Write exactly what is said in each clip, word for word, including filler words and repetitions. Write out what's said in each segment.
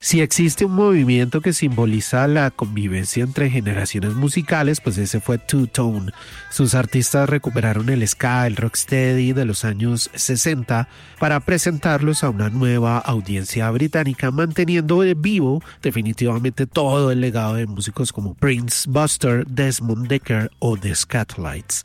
Si existe un movimiento que simboliza la convivencia entre generaciones musicales, pues ese fue Two Tone. Sus artistas recuperaron el ska, el rocksteady de los años sesenta para presentarlos a una nueva audiencia británica, manteniendo vivo definitivamente todo el legado de músicos como Prince, Buster, Desmond Dekker o The Skatalites.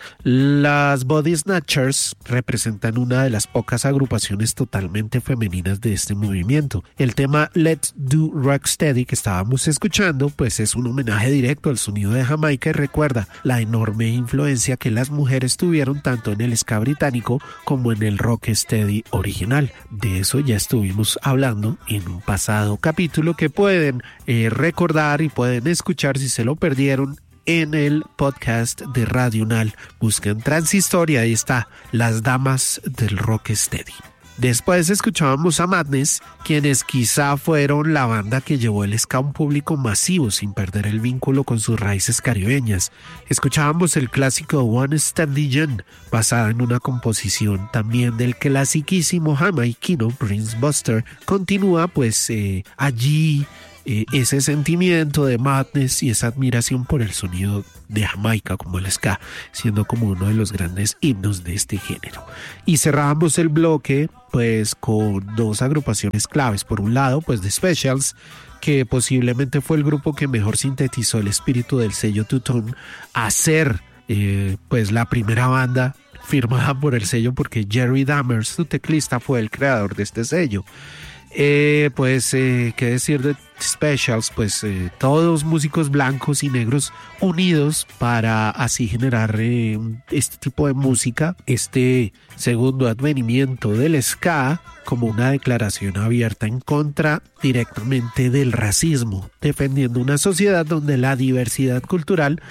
Las Body Snatchers representan una de las pocas agrupaciones totalmente femeninas de este movimiento. El tema Let's Do Rocksteady que estábamos escuchando pues es un homenaje directo al sonido de Jamaica y recuerda la enorme influencia que las mujeres tuvieron tanto en el ska británico como en el rocksteady original. De eso ya estuvimos hablando en un pasado capítulo que pueden eh, recordar y pueden escuchar si se lo perdieron en el podcast de Radio Unal. Busquen Transistor y ahí está, las damas del rocksteady. Después escuchábamos a Madness, quienes quizá fueron la banda que llevó el ska a un público masivo sin perder el vínculo con sus raíces caribeñas. Escuchábamos el clásico One Steady Jen, basada en una composición también del clasiquísimo jamaiquino Prince Buster. Continúa pues eh, allí eh, ese sentimiento de Madness y esa admiración por el sonido de Jamaica como el ska, siendo como uno de los grandes himnos de este género. Y cerramos el bloque pues con dos agrupaciones claves. Por un lado pues The Specials, que posiblemente fue el grupo que mejor sintetizó el espíritu del sello Two Tone a ser eh, pues la primera banda firmada por el sello, porque Jerry Dammers, su teclista, fue el creador de este sello. Eh, pues eh, qué decir de Specials, pues eh, todos músicos blancos y negros unidos para así generar eh, este tipo de música, este segundo advenimiento del ska como una declaración abierta en contra directamente del racismo, defendiendo una sociedad donde la diversidad cultural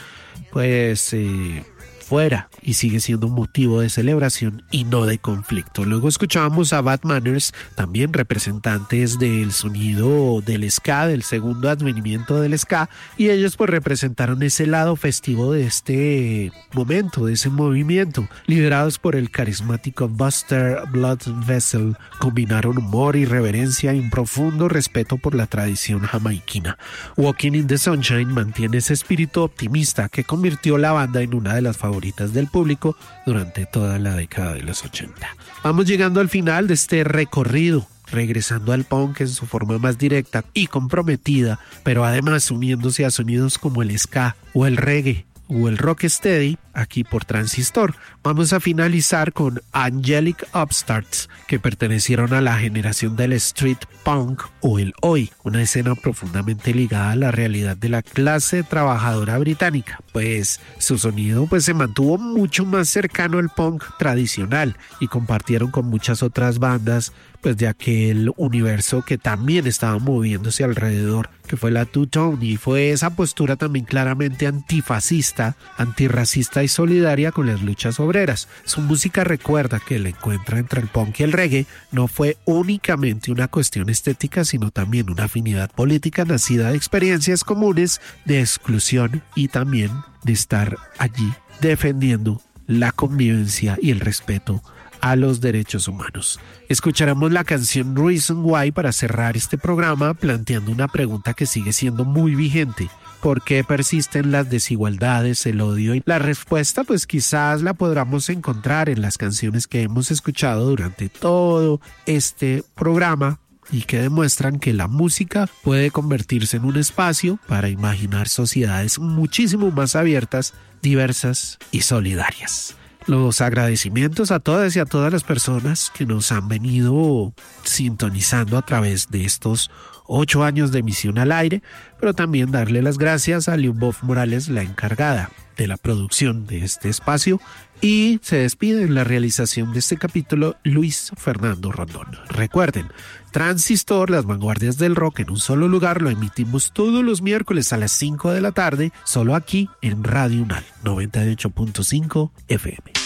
pues eh, fuera y sigue siendo un motivo de celebración y no de conflicto. Luego escuchábamos a Bad Manners, también representantes del sonido del ska, del segundo advenimiento del ska, y ellos pues representaron ese lado festivo de este momento, de ese movimiento. Liderados por el carismático Buster Blood Vessel, combinaron humor, irreverencia y un profundo respeto por la tradición jamaiquina. Walking in the Sunshine mantiene ese espíritu optimista que convirtió la banda en una de las favoritas del público durante toda la década de los ochenta. Vamos llegando al final de este recorrido, regresando al punk en su forma más directa y comprometida, pero además uniéndose a sonidos como el ska o el reggae o el rocksteady aquí por Transistor. Vamos a finalizar con Angelic Upstarts, que pertenecieron a la generación del street punk o el oi, una escena profundamente ligada a la realidad de la clase trabajadora británica, pues su sonido pues se mantuvo mucho más cercano al punk tradicional y compartieron con muchas otras bandas pues de aquel universo que también estaba moviéndose alrededor, que fue la Two Tone, y fue esa postura también claramente antifascista, antirracista y solidaria con las luchas obreras. Su música recuerda que el encuentro entre el punk y el reggae no fue únicamente una cuestión estética, sino también una afinidad política nacida de experiencias comunes de exclusión y también de estar allí defendiendo la convivencia y el respeto a los derechos humanos. Escucharemos la canción Reason Why para cerrar este programa, planteando una pregunta que sigue siendo muy vigente. ¿Por qué persisten las desigualdades, el odio? Y la respuesta pues quizás la podamos encontrar en las canciones que hemos escuchado durante todo este programa y que demuestran que la música puede convertirse en un espacio para imaginar sociedades muchísimo más abiertas, diversas y solidarias. Los agradecimientos a todas y a todas las personas que nos han venido sintonizando a través de estos ocho años de emisión al aire, pero también darle las gracias a Lyubov Morales, la encargada de la producción de este espacio, y se despide en la realización de este capítulo Luis Fernando Rondón. Recuerden, Transistor, las vanguardias del rock en un solo lugar, lo emitimos todos los miércoles a las cinco de la tarde, solo aquí en Radio Unal noventa y ocho punto cinco F M.